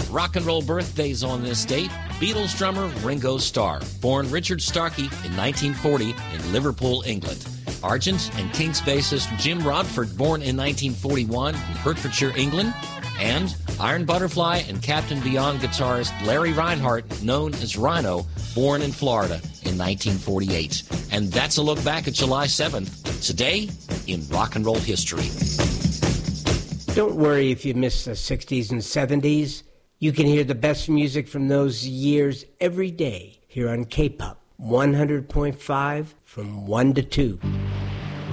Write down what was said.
Rock and roll birthdays on this date. Beatles drummer Ringo Starr, born Richard Starkey in 1940 in Liverpool, England. Argent and Kinks bassist Jim Rodford, born in 1941 in Hertfordshire, England. And Iron Butterfly and Captain Beyond guitarist Larry Reinhardt, known as Rhino, born in Florida in 1948. And that's a look back at July 7th, today in rock and roll history. Don't worry if you miss the 60s and 70s. You can hear the best music from those years every day here on K-Pop 100.5 from 1 to 2.